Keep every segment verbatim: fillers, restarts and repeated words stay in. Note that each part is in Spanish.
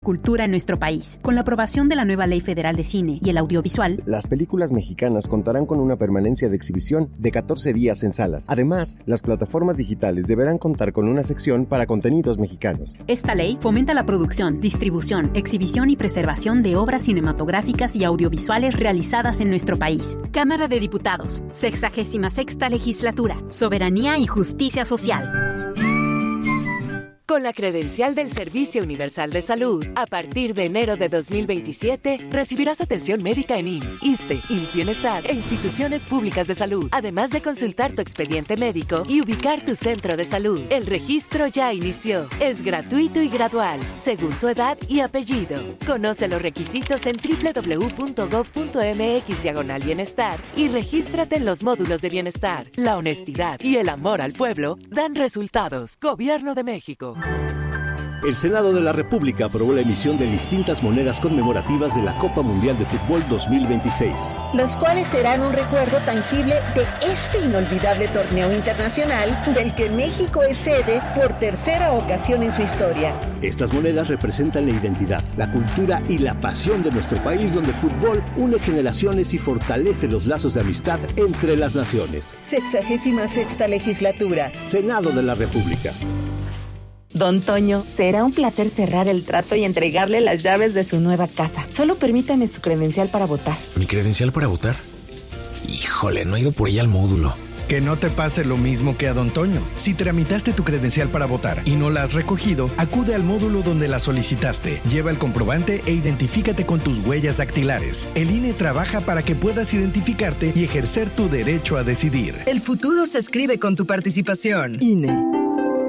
cultura en nuestro país. Con la aprobación de la nueva Ley Federal de Cine y el Audiovisual, las películas mexicanas contarán con una permanencia de exhibición de catorce días en salas. Además, las plataformas digitales deberán contar con una sección para contenidos mexicanos. Esta ley fomenta la producción, distribución, exhibición y preservación de obras cinematográficas y audiovisuales realizadas en nuestro país. Cámara de Diputados, sexagésima sexta Legislatura, Soberanía y Justicia Social. Con la credencial del Servicio Universal de Salud, a partir de enero de dos mil veintisiete, recibirás atención médica en I M S S, ISSSTE, I M S S Bienestar e instituciones públicas de salud, además de consultar tu expediente médico y ubicar tu centro de salud. El registro ya inició. Es gratuito y gradual, según tu edad y apellido. Conoce los requisitos en doble u doble u doble u punto gob punto eme equis diagonal bienestar y regístrate en los módulos de bienestar. La honestidad y el amor al pueblo dan resultados. Gobierno de México. El Senado de la República aprobó la emisión de distintas monedas conmemorativas de la Copa Mundial de Fútbol dos mil veintiséis. Las cuales serán un recuerdo tangible de este inolvidable torneo internacional del que México es sede por tercera ocasión en su historia. Estas monedas representan la identidad, la cultura y la pasión de nuestro país, donde el fútbol une generaciones y fortalece los lazos de amistad entre las naciones. Sexagésima sexta Legislatura. Senado de la República. Don Toño, será un placer cerrar el trato y entregarle las llaves de su nueva casa. Solo permítame su credencial para votar. ¿Mi credencial para votar? Híjole, no he ido por ella al módulo. Que no te pase lo mismo que a Don Toño. Si tramitaste tu credencial para votar y no la has recogido, acude al módulo donde la solicitaste. Lleva el comprobante e identifícate con tus huellas dactilares. El I N E trabaja para que puedas identificarte y ejercer tu derecho a decidir. El futuro se escribe con tu participación. I N E.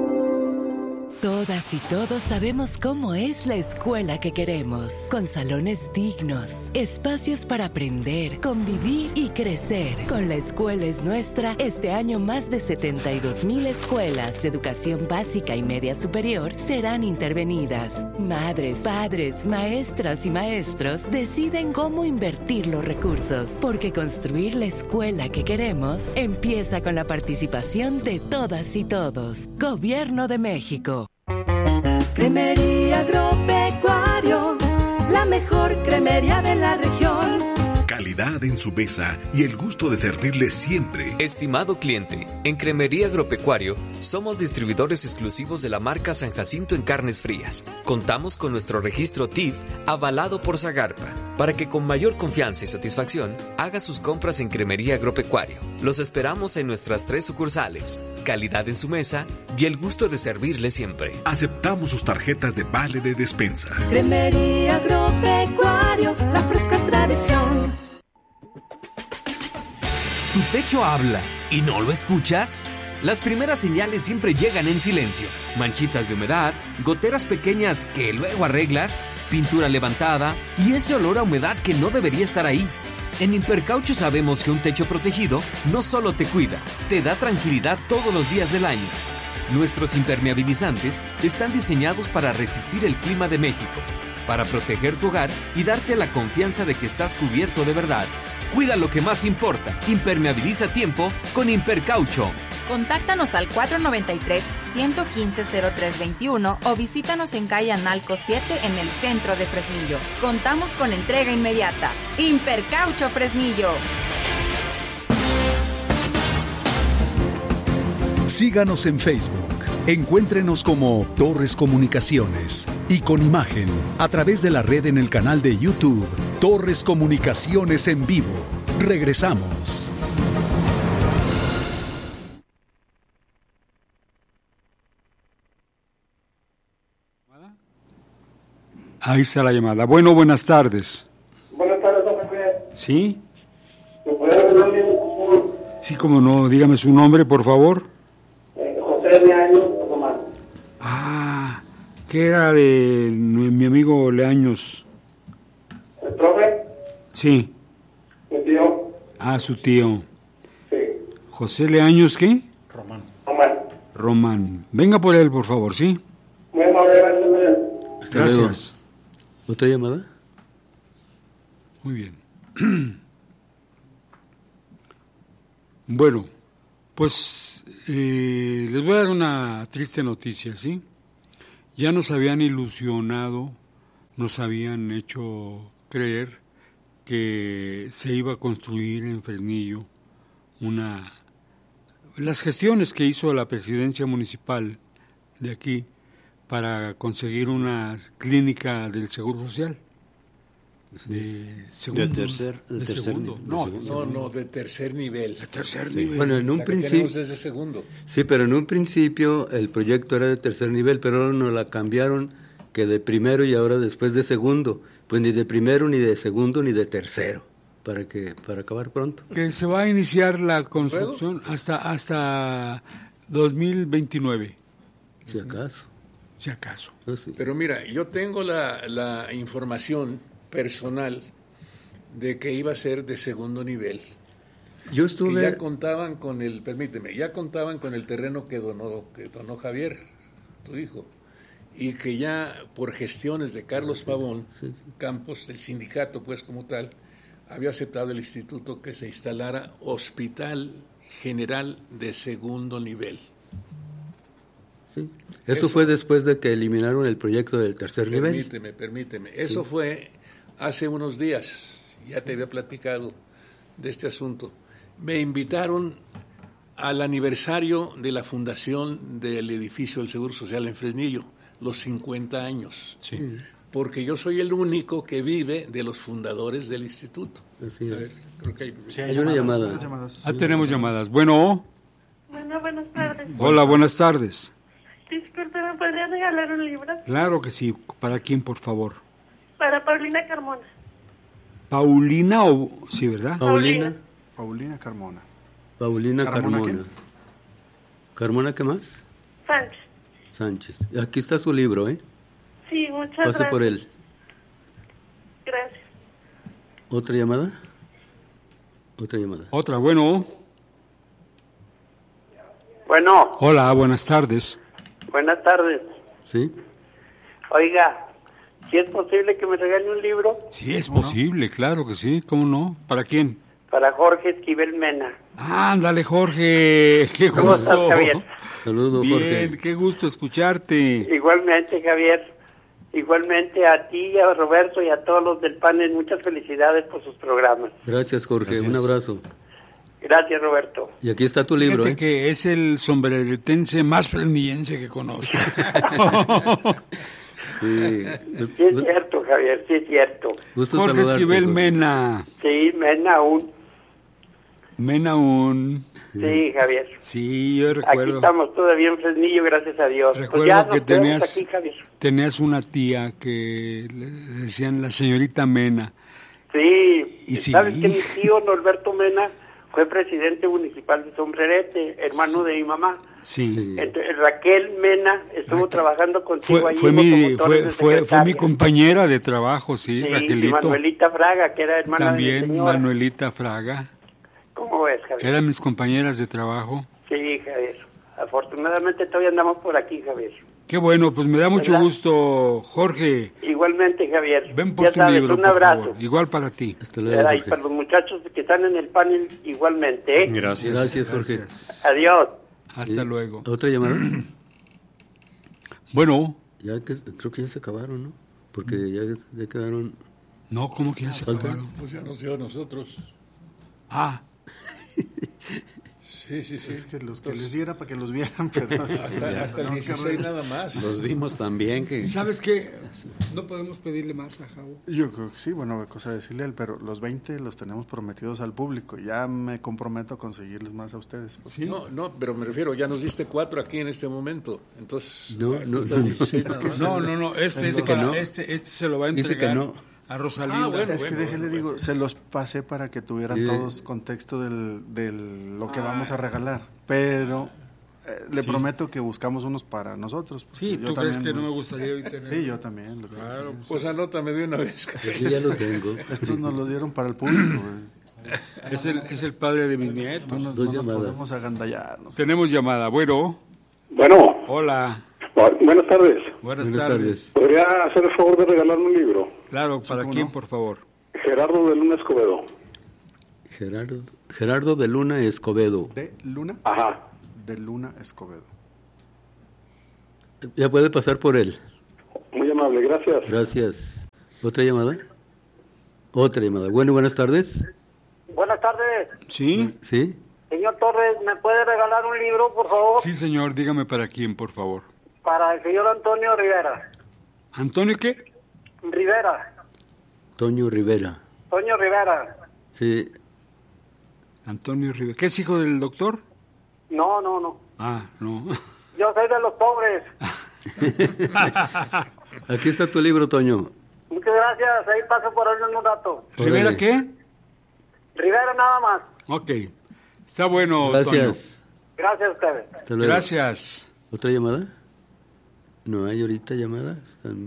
Todas y todos sabemos cómo es la escuela que queremos, con salones dignos, espacios para aprender, convivir y crecer. Con La Escuela es Nuestra, este año más de setenta y dos mil escuelas de educación básica y media superior serán intervenidas. Madres, padres, maestras y maestros deciden cómo invertir los recursos, porque construir la escuela que queremos empieza con la participación de todas y todos. Gobierno de México. Cremería Agropecuario, la mejor cremería de la región. Calidad en su mesa y el gusto de servirle siempre. Estimado cliente, en Cremería Agropecuario somos distribuidores exclusivos de la marca San Jacinto en carnes frías. Contamos con nuestro registro T I F avalado por Zagarpa, para que con mayor confianza y satisfacción haga sus compras en Cremería Agropecuario. Los esperamos en nuestras tres sucursales. Calidad en su mesa y el gusto de servirle siempre. Aceptamos sus tarjetas de vale de despensa. Cremería Agropecuario, la fresca tradición. ¿Tu techo habla y no lo escuchas? Las primeras señales siempre llegan en silencio. Manchitas de humedad, goteras pequeñas que luego arreglas, pintura levantada y ese olor a humedad que no debería estar ahí. En Impercaucho sabemos que un techo protegido no solo te cuida, te da tranquilidad todos los días del año. Nuestros impermeabilizantes están diseñados para resistir el clima de México, para proteger tu hogar y darte la confianza de que estás cubierto de verdad. Cuida lo que más importa. Impermeabiliza a tiempo con Impercaucho. Contáctanos al cuatro nueve tres, uno uno cinco, cero tres dos uno o visítanos en calle Analco siete en el centro de Fresnillo. Contamos con entrega inmediata. Impercaucho Fresnillo. Síganos en Facebook. Encuéntrenos como Torres Comunicaciones y con imagen a través de la red en el canal de YouTube Torres Comunicaciones en vivo. Regresamos. Ahí está la llamada. Bueno, buenas tardes. Buenas tardes, don José. ¿Sí? ¿Me puede hablar, por favor? Sí, como no. Dígame su nombre, por favor. Eh, José Leaños Román. Ah, ¿qué era de mi amigo Leaños? ¿El profe? Sí. ¿Mi tío? Ah, su tío. Sí. ¿José Leaños qué? Román. Román. Román. Venga por él, por favor, ¿sí? Muy amable, gracias. Gracias. ¿Otra llamada? Muy bien. Bueno, pues eh, les voy a dar una triste noticia, ¿sí? Ya nos habían ilusionado nos habían hecho creer que se iba a construir en Fresnillo una... Las gestiones que hizo la presidencia municipal de aquí para conseguir una clínica del Seguro Social. De, segundo, de tercer, de de tercer segundo. nivel. No, de no, segundo. No, de tercer nivel. De tercer Sí. nivel. Bueno, en un La que principio... tenemos es de segundo. Sí, pero en un principio el proyecto era de tercer nivel, pero ahora nos la cambiaron que de primero y ahora después de segundo. Pues ni de primero, ni de segundo, ni de tercero, para que para acabar pronto. Que se va a iniciar la construcción hasta hasta dos mil veintinueve. Si acaso. Si acaso. Oh, sí. Pero mira, yo tengo la, la información personal de que iba a ser de segundo nivel. Yo estuve... Que ya contaban con el, permíteme, ya contaban con el terreno que donó, que donó Javier, tu hijo, y que ya por gestiones de Carlos Pavón sí, sí. Campos, el sindicato pues como tal, había aceptado el instituto que se instalara Hospital General de segundo nivel. Sí. Eso, Eso fue después de que eliminaron el proyecto del tercer nivel. Permíteme, permíteme. Eso sí. Fue hace unos días, ya te había platicado de este asunto. Me invitaron al aniversario de la fundación del edificio del Seguro Social en Fresnillo, los cincuenta años. Sí. Porque yo soy el único que vive de los fundadores del instituto. Así es. A ver, creo que hay, sí, hay, hay una llamada. llamadas. Ah, tenemos llamadas. Bueno. Bueno, buenas tardes. Hola, buenas tardes. Disculpe, ¿me podría regalar un libro? Claro que sí. ¿Para quién, por favor? Para Paulina Carmona. ¿Paulina o...? Sí, ¿verdad? Paulina. Paulina Carmona. Paulina ¿Carmona Carmona. quién? ¿Carmona qué más? Sánchez. Sánchez. Aquí está su libro, ¿eh? Sí, muchas Pase gracias. por él. Gracias. ¿Otra llamada? Otra llamada. Otra, bueno. Bueno. Hola, buenas tardes. Buenas tardes. ¿Sí? Oiga, ¿si es posible que me regale un libro? Sí, es posible, no? Claro que sí. ¿Cómo no? ¿Para quién? Para Jorge Esquivel Mena. Ándale, Jorge. Qué gusto. ¿Cómo estás, Javier? Saludos, Jorge. Bien, qué gusto escucharte. Igualmente, Javier. Igualmente a ti, a Roberto y a todos los del panel. Muchas felicidades por sus programas. Gracias, Jorge. Gracias. Un abrazo. Gracias, Roberto. Y aquí está tu libro, Fíjate ¿eh? que es el sombreretense más fresnillense que conozco. Sí. Sí es cierto, Javier, sí es cierto. Gusto Jorge Esquivel Mena. Sí, Mena aún. Mena aún. Sí, Javier. Sí, yo recuerdo. Aquí estamos todavía en Fresnillo, gracias a Dios. Recuerdo pues ya que nos quedamos tenías, aquí, Javier. tenías una tía que le decían la señorita Mena. Sí, y ¿sabes sí? que mi tío Norberto Mena fue presidente municipal de Sombrerete, hermano de mi mamá? Sí. Entonces, Raquel Mena estuvo Raquel. trabajando contigo Fue, ahí fue, en mi, Automotores fue, de fue, fue mi secretaria. compañera de trabajo, sí, Sí, y Raquelito. Manuelita Fraga, que era hermana También de mi señora. Manuelita Fraga. ¿Cómo ves, Javier? Eran mis compañeras de trabajo. Sí, Javier. Afortunadamente todavía andamos por aquí, Javier. Qué bueno, pues me da mucho ¿verdad? gusto, Jorge. Igualmente, Javier. Ven por ya tu sabes, libro, un por abrazo. favor. Igual para ti. Hasta ¿Verdad? Y para los muchachos que están en el panel, igualmente. ¿eh? Gracias. Gracias, Jorge. Gracias. Adiós. Hasta Sí. luego. ¿Otra llamada? Bueno. Ya que, creo que ya se acabaron, ¿no? Porque ya, ya quedaron... No, ¿cómo que ya se ¿Falta? acabaron? Pues ya nos dio a nosotros. Ah. Sí, sí, sí. Es que los que Entonces, les diera para que los vieran, pero... hasta, hasta el dieciséis nada más. Los vimos también que... ¿Sabes qué? No podemos pedirle más a Javo. Yo creo que sí, bueno, cosa de decirle a él, pero los veinte los tenemos prometidos al público. Ya me comprometo a conseguirles más a ustedes. Pues. ¿Sí? No, no, pero me refiero, ya nos diste cuatro aquí en este momento. Entonces, No, no, estás no, dieciséis no. nada más. No, no, no. Este, Dice es que para- no. este, este se lo va a Dice entregar que no. a Rosalinda. Ah, bueno. Es que déjenle digo, se los pasé para que tuvieran Sí. todos contexto del, del lo que vamos a regalar, pero eh, le Sí. prometo que buscamos unos para nosotros. porque Sí, yo ¿tú crees también que no me los- gustaría hoy tener? Sí, yo también. Lo Claro, tengo. Pues anótame de una vez. Yo ya lo tengo. Estos nos los dieron para el público. güey. Es el, es el padre de mis nietos. No nos, Dos no nos llamadas. podemos agandallar. no sé. Tenemos llamada. Bueno. Bueno, Hola. bu- buenas tardes. Buenas, Buenas tardes. tardes. ¿Podría hacer el favor de regalarme un libro? Claro, ¿para cómo quién, no. por favor? Gerardo de Luna Escobedo. Gerardo, Gerardo de Luna Escobedo. De Luna, Ajá. de Luna Escobedo. Ya puede pasar por él. Muy amable, gracias. Gracias. ¿Otra llamada? Otra llamada. Bueno, buenas tardes. Buenas tardes. ¿Sí? ¿Sí? Señor Torres, ¿me puede regalar un libro, por favor? Sí, señor, dígame para quién, por favor. Para el señor Antonio Rivera. ¿Antonio qué? Rivera. Toño Rivera. Toño Rivera. Sí. Antonio Rivera. ¿Qué es hijo del doctor? No, no, no. Ah, no. Yo soy de los pobres. Aquí está tu libro, Toño. Muchas gracias, ahí paso por él en un rato. ¿Rivera qué? Rivera nada más. Ok. Está bueno, Gracias. Toño. Gracias a ustedes. Hasta luego. Gracias. ¿Otra llamada? ¿No hay ahorita llamadas? Están...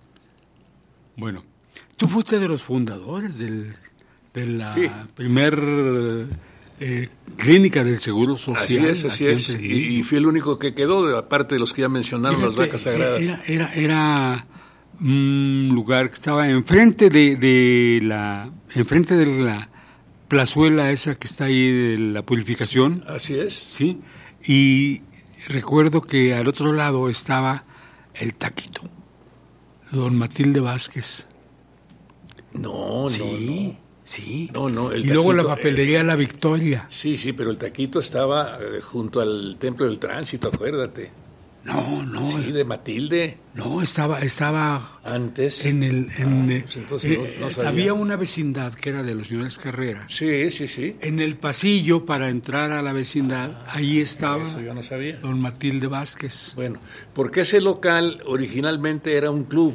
Bueno, tú fuiste de los fundadores del, de la Sí. primer eh, clínica del Seguro Social. Así es, así aquí en es. Fresnillo. Y, y fui el único que quedó, de- aparte de los que ya mencionaron, las Fíjate, vacas sagradas. Era, era, era un lugar que estaba enfrente de, de la, enfrente de la plazuela esa que está ahí de la purificación. Así es. Sí. Y recuerdo que al otro lado estaba el Taquito, don Matilde Vázquez. No, Sí, no, sí. no. No, no, el Y luego la taquito, papelería La Victoria. Sí, sí, pero el taquito estaba eh, junto al Templo del Tránsito, acuérdate. No, no. Sí, de Matilde. No, estaba, estaba Antes. en el, en, eh, pues entonces no- eh, no sabía. había una vecindad que era de los señores Carrera. Sí, sí, sí. En el pasillo para entrar a la vecindad, ahí estaba Eso yo no sabía. don Matilde Vázquez. Bueno, porque ese local originalmente era un club.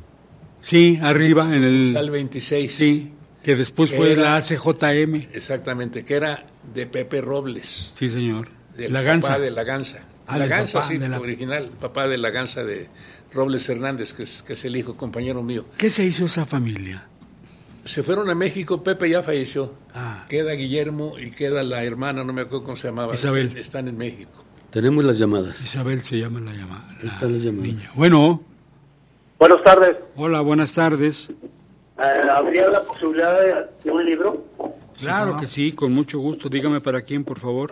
Sí, arriba en el... Sal veintiséis. Sí, que después fue Era- la A C J M. Exactamente, que era de Pepe Robles. Sí, señor. Del La papá Gansa. de la Gansa. Ah, la del Gansa, papá sí, de la- original, papá de la Gansa de Robles Hernández, que es, que es el hijo, compañero mío. ¿Qué se hizo esa familia? Se fueron a México, Pepe ya falleció. Ah. Queda Guillermo y queda la hermana, no me acuerdo cómo se llamaba. Isabel. Están, están en México. Tenemos las llamadas. Isabel se llama la llamada. Ahí están las llamadas. Bueno. Buenas tardes. Hola, buenas tardes. Eh, ¿Habría la posibilidad de, de un libro? Claro que sí, con mucho gusto. Dígame para quién, por favor.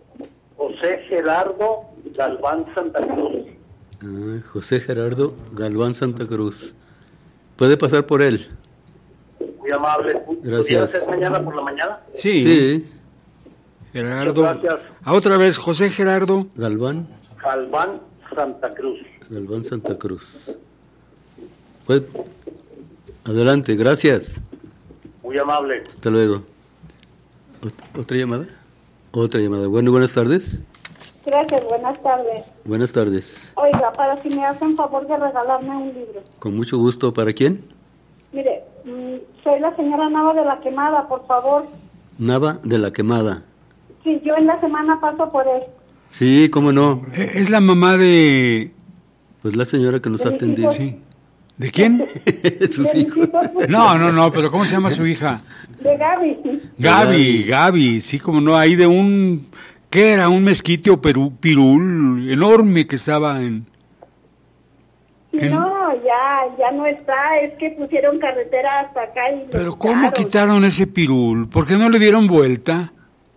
José Gerardo Galván Santa Cruz. Ah, José Gerardo Galván Santa Cruz. ¿Puede pasar por él? Muy amable. ¿Pudiera Gracias. ser mañana por la mañana? Sí. Sí. Gerardo. Muchas gracias. Ah, otra vez, José Gerardo. Galván. Galván Santa Cruz. Galván Santa Cruz. Pues, adelante, gracias. Muy amable. Hasta luego. Ot- ¿Otra llamada? Otra llamada. Bueno, buenas tardes. Gracias, buenas tardes. Buenas tardes. Oiga, para si me hacen favor de regalarme un libro. Con mucho gusto. ¿Para quién? Mire, mm, soy la señora Nava de la Quemada, por favor. Nava de la Quemada. Sí, yo en la semana paso por él. Sí, cómo no. Eh, Es la mamá de... Pues la señora que nos ha De mis atendido. hijos. Sí. ¿De quién? Sus De mis hijos. hijos, pues, No, no, no, pero ¿cómo se llama su hija? De Gaby. Gaby, Gaby, sí, como no, ahí de un... ¿Qué era? Un mezquite o perú- pirul enorme que estaba en... en- No, ya, ya no está. Es que pusieron carretera hasta acá y... lo Pero ¿cómo quitaron. quitaron ese pirul? ¿Por qué no le dieron vuelta?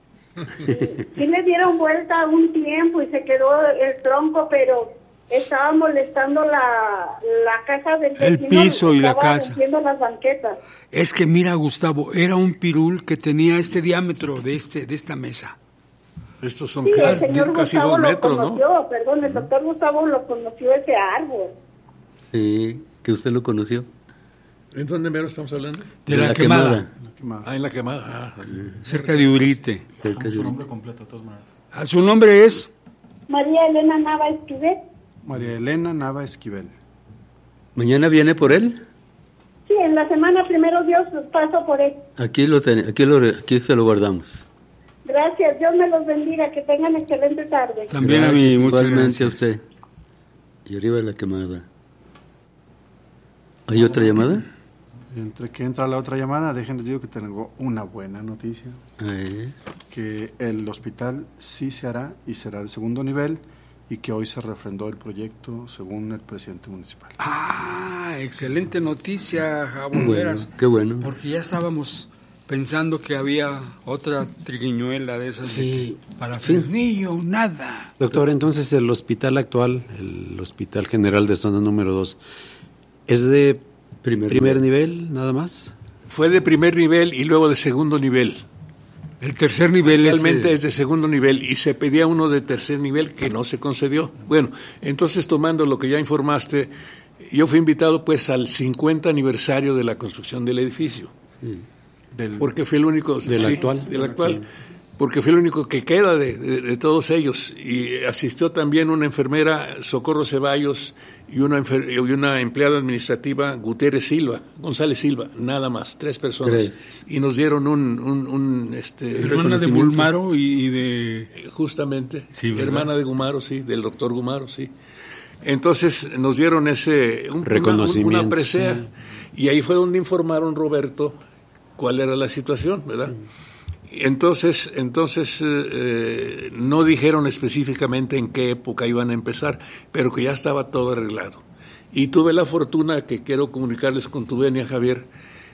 Sí le dieron vuelta un tiempo y se quedó el tronco, pero estaba molestando la, la casa del El vecino, piso y la estaba casa. rompiendo las banquetas. Es que mira, Gustavo, era un pirul que tenía este diámetro de este de esta mesa. Estos son Sí, el casi, señor casi Gustavo dos lo metros, ¿no? conoció, perdón, el doctor Gustavo lo conoció ese árbol. Sí, que usted lo conoció. ¿En dónde mero estamos hablando? De, la, quemada, Ah, en la quemada. Ah, cerca de Urite. Cerca de... Su nombre completo, de todas maneras. Ah, su nombre es... María Elena Nava Esquivel. María Elena Nava Esquivel. ¿Mañana viene por él? Sí, en la semana primero Dios paso por él. Aquí lo ten... aquí lo aquí se lo guardamos. Gracias, Dios me los bendiga, que tengan excelente tarde. También Gracias, a mí, muchas igualmente gracias. a usted. Y arriba de la quemada. ¿Hay otra llamada? Entre que entra la otra llamada, déjenles digo que tengo una buena noticia. Ahí. Que el hospital sí se hará y será de segundo nivel y que hoy se refrendó el proyecto según el presidente municipal. Ah, excelente noticia, Javo, Bueno, veras, qué bueno. porque ya estábamos pensando que había otra triguiñuela de esas Sí. de- para Sí. Fresnillo, nada. Doctor, entonces el hospital actual, el Hospital General de Zona número dos, ¿es de Primer, primer nivel, nada más. Fue de primer nivel y luego de segundo nivel. El tercer nivel realmente es, es de segundo nivel y se pedía uno de tercer nivel que no se concedió. Bueno, entonces tomando lo que ya informaste, yo fui invitado pues al cincuenta aniversario de la construcción del edificio. Sí. Del, porque fui el único del sí, actual, del actual, porque fui el único que queda de, de, de todos ellos y asistió también una enfermera Socorro Ceballos y una enfer- y una empleada administrativa Gutiérrez Silva, González Silva, nada más, tres personas. Tres. Y nos dieron un, un, un este hermana de Gumaro y de justamente, sí, hermana de Gumaro, sí, del doctor Gumaro, sí. Entonces nos dieron ese un, reconocimiento, una, una presea sí. Y ahí fue donde informaron Roberto cuál era la situación, ¿verdad? Sí. Entonces, entonces eh, no dijeron específicamente en qué época iban a empezar, pero que ya estaba todo arreglado. Y tuve la fortuna, que quiero comunicarles con tu venia, Javier,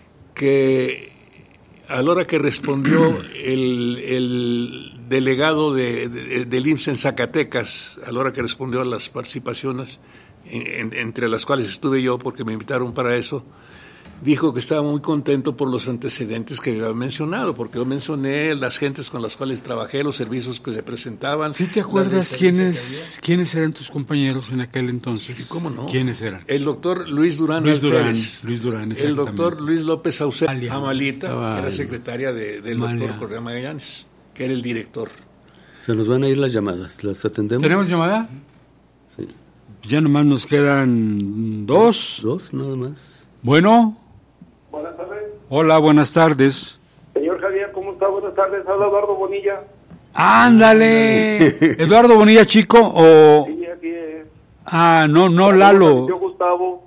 que a la hora que respondió el, el delegado de, de, del I M S S en Zacatecas, a la hora que respondió a las participaciones, en, en, entre las cuales estuve yo porque me invitaron para eso, dijo que estaba muy contento por los antecedentes que había mencionado, porque yo mencioné las gentes con las cuales trabajé, los servicios que se presentaban. ¿Sí te acuerdas quiénes quiénes eran tus compañeros en aquel entonces? Sí, ¿cómo no? ¿Quiénes eran? El doctor Luis Durán Luis Durán, Alférez, Luis Durán, el doctor Luis López Sauced, Alia, Amalita, estaba, era secretaria de, del Malia. doctor Correa Magallanes, que era el director. Se nos van a ir las llamadas, ¿las atendemos? ¿Tenemos llamada? Sí. Ya nomás nos quedan dos. Dos, nada más. Bueno. Buenas tardes. Hola, buenas tardes. Señor Javier, ¿cómo está? Buenas tardes. Habla Eduardo Bonilla. ¡Ándale! ¿Eduardo Bonilla Chico o...? Sí, aquí es. Ah, no, no, Lalo. Yo, Gustavo.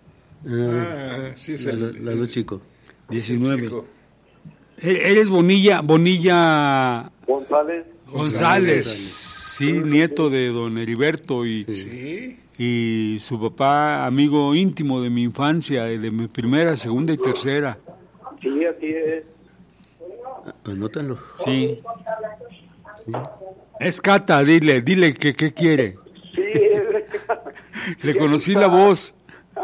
Ah, sí, es Lalo, el, Lalo Chico. diecinueve. Él, él es Bonilla, Bonilla... González. González. Sí, nieto de don Heriberto y... Sí. Y su papá, amigo íntimo de mi infancia, de mi primera, segunda y tercera. Sí, así es. Anótalo. Sí. sí. Es Cata, dile, dile que qué quiere. Sí. Le conocí la voz.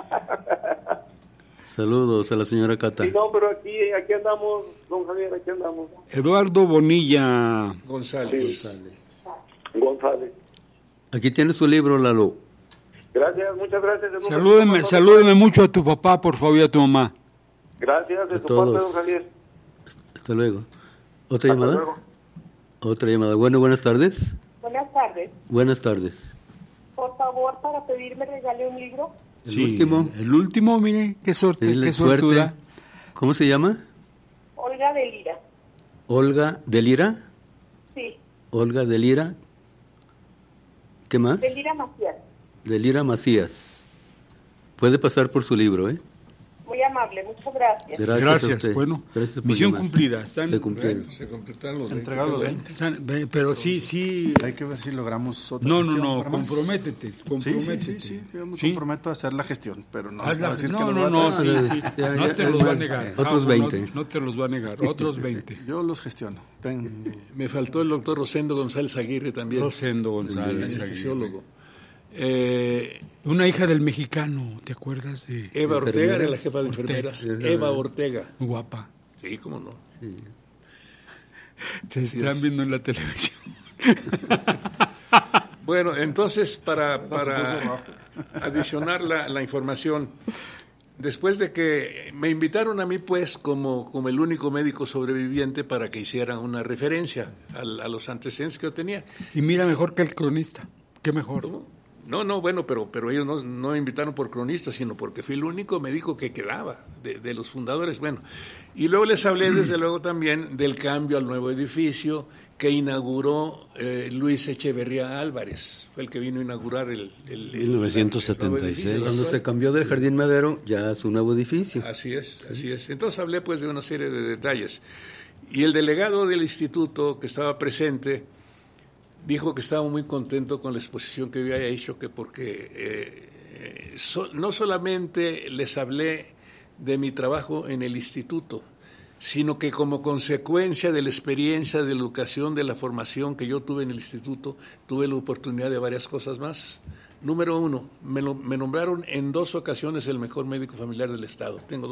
Saludos a la señora Cata. Sí, no, pero aquí, aquí andamos, don Javier, aquí andamos. Eduardo Bonilla González. González. González. Aquí tiene su libro, Lalo. Gracias, muchas gracias. Salúdeme, salúdeme mucho a tu papá, por favor, y a tu mamá. Gracias, de a su todos. parte, don Javier. Hasta luego. ¿Otra Hasta llamada? Luego. Otra llamada. Bueno, buenas tardes. Buenas tardes. Buenas tardes. Por favor, para pedirme regale un libro. El Sí, último. El último, mire, qué suerte, Dile qué suerte. suertuda. ¿Cómo se llama? Olga de Lira. Olga de Lira. Sí, Olga de Lira. ¿Qué más? de Lira Macías. De Lira Macías. Puede pasar por su libro, ¿eh? Muy amable, muchas gracias. Gracias. Gracias, a usted. bueno, Gracias por misión llamar. cumplida. Están, Se cumplieron. Bueno, se completaron los Entregados los veinte. veinte. están- pero, pero sí, sí. Hay que ver si logramos otra No, no, gestión no, para más. comprométete, Sí, comprométete. sí, sí, sí, yo me ¿Sí? comprometo a hacer la gestión, pero no les Hazla- voy a decir no, que los no, voy a no, traer. sí, sí. Ya, No ya, te es los va a más, negar. otros Ah, veinte. No, no te los va a negar, otros veinte. Yo los gestiono. Ten- Me faltó el doctor Rosendo González Aguirre también. Rosendo González. Anestesiólogo. Eh, Una hija del mexicano, ¿te acuerdas de Eva Ortega Enfermera. era la jefa de Ortega. enfermeras. Era- Eva Ortega. guapa? Sí, cómo no. Sí. Se Así están es. viendo en la televisión. Bueno, entonces, para, se para puso rojo. adicionar la, la información, después de que me invitaron a mí, pues, como, como el único médico sobreviviente para que hiciera una referencia a, a los antecedentes que yo tenía. Y mira, mejor que el cronista. Qué mejor. ¿Cómo? No, no, bueno, pero, pero ellos no, no me invitaron por cronista, sino porque fui el único médico que quedaba de, de los fundadores. Bueno, y luego les hablé, desde luego, también del cambio al nuevo edificio que inauguró eh, Luis Echeverría Álvarez. Fue el que vino a inaugurar el... el, el mil novecientos setenta y seis. el nuevo Cuando edificio. se cambió del Jardín Madero, ya es un nuevo edificio. Así es, así es. Entonces hablé pues de una serie de detalles. Y el delegado del instituto que estaba presente dijo que estaba muy contento con la exposición que yo había hecho, que porque eh, so, no solamente les hablé de mi trabajo en el instituto, sino que como consecuencia de la experiencia de la educación, de la formación que yo tuve en el instituto, tuve la oportunidad de varias cosas más. Número uno, me, lo, me nombraron en dos ocasiones el mejor médico familiar del Estado. Tengo